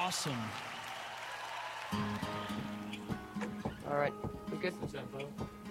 awesome. All right, we good? Is that both?